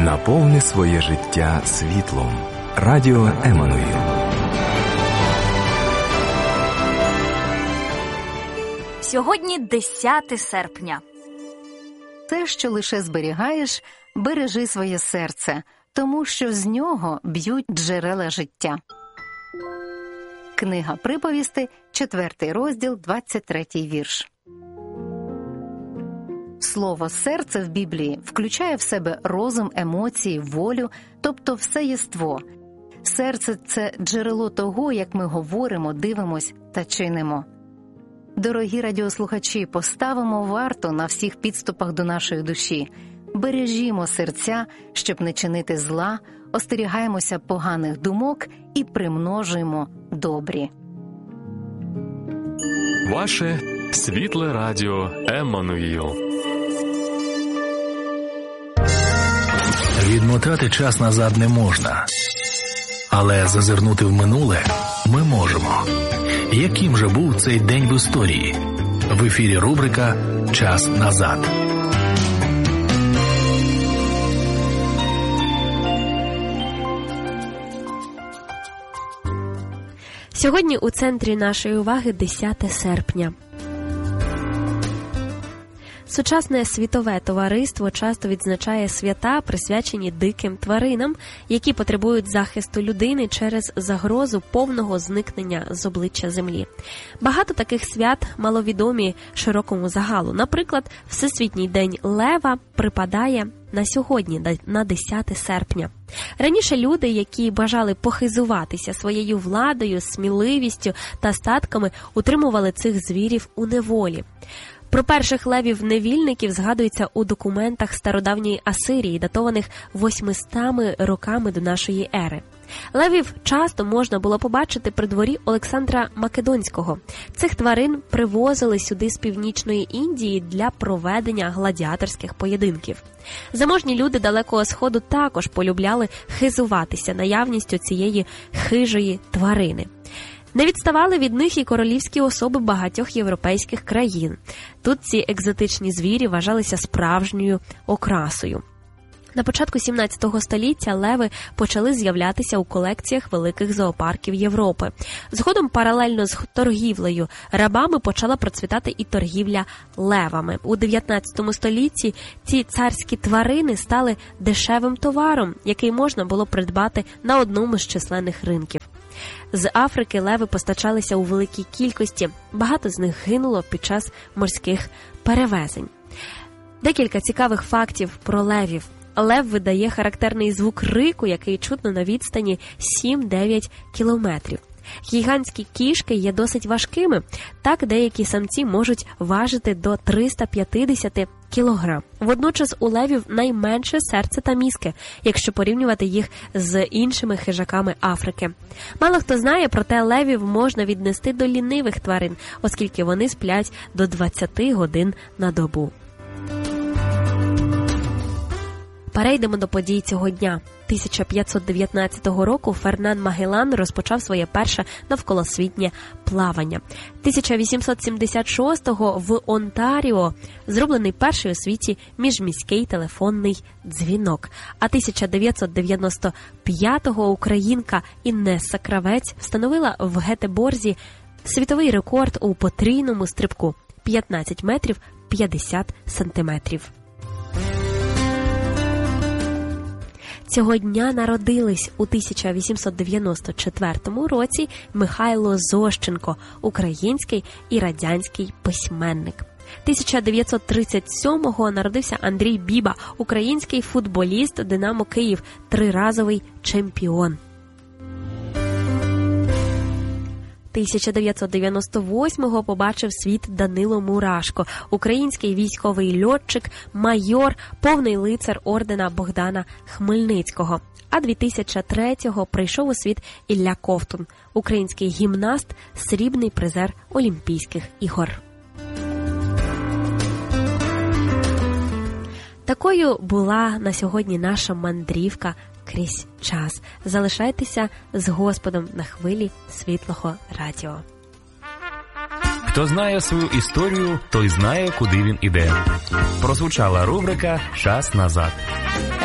Наповни своє життя світлом. Радіо Еммануїл. Сьогодні 10 серпня. Те, що лише зберігаєш, бережи своє серце, тому що з нього б'ють джерела життя. Книга Приповісти, 4 розділ, 23 вірш. Слово «серце» в Біблії включає в себе розум, емоції, волю, тобто все єство. Серце – це джерело того, як ми говоримо, дивимось та чинимо. Дорогі радіослухачі, поставимо варту на всіх підступах до нашої душі. Бережімо серця, щоб не чинити зла, остерігаємося поганих думок і примножуємо добрі. Ваше світле радіо Еммануїл. Відмотати час назад не можна, але зазирнути в минуле ми можемо. Яким же був цей день в історії? В ефірі рубрика «Час назад». Сьогодні у центрі нашої уваги 10 серпня. Сучасне світове товариство часто відзначає свята, присвячені диким тваринам, які потребують захисту людини через загрозу повного зникнення з обличчя землі. Багато таких свят маловідомі широкому загалу. Наприклад, Всесвітній день лева припадає на сьогодні, на 10 серпня. Раніше люди, які бажали похизуватися своєю владою, сміливістю та статками, утримували цих звірів у неволі. Про перших левів-невільників згадується у документах стародавньої Асирії, датованих 800 роками до нашої ери. Левів часто можна було побачити при дворі Олександра Македонського. Цих тварин привозили сюди з північної Індії для проведення гладіаторських поєдинків. Заможні люди Далекого Сходу також полюбляли хизуватися наявністю цієї хижої тварини. Не відставали від них і королівські особи багатьох європейських країн. Тут ці екзотичні звірі вважалися справжньою окрасою. На початку 17 століття леви почали з'являтися у колекціях великих зоопарків Європи. Згодом паралельно з торгівлею рабами почала процвітати і торгівля левами. У 19 столітті ці царські тварини стали дешевим товаром, який можна було придбати на одному з численних ринків. З Африки леви постачалися у великій кількості, багато з них гинуло під час морських перевезень. Декілька цікавих фактів про левів. Лев видає характерний звук рику, який чутно на відстані 7-9 кілометрів. Гігантські кішки є досить важкими, так деякі самці можуть важити до 350 кілограм. Водночас у левів найменше серце та мізки, якщо порівнювати їх з іншими хижаками Африки. Мало хто знає, проте левів можна віднести до лінивих тварин, оскільки вони сплять до 20 годин на добу. Перейдемо до подій цього дня. 1519 року Фернан Магеллан розпочав своє перше навколосвітнє плавання. 1876-го в Онтаріо зроблений перший у світі міжміський телефонний дзвінок. А 1995-го українка Іннеса Кравець встановила в Гетеборзі світовий рекорд у потрійному стрибку – 15 метрів 50 сантиметрів. Цього дня народились у 1894 році Михайло Зощенко, український і радянський письменник. 1937-го народився Андрій Біба, український футболіст «Динамо Київ», триразовий чемпіон. 1998-го побачив світ Данило Мурашко, український військовий льотчик, майор, повний лицар ордена Богдана Хмельницького. А 2003-го прийшов у світ Ілля Ковтун, український гімнаст, срібний призер Олімпійських ігор. Такою була на сьогодні наша мандрівка крізь час. Залишайтеся з Господом на хвилі Світлого радіо. Хто знає свою історію, той знає, куди він іде. Прозвучала рубрика «Час назад».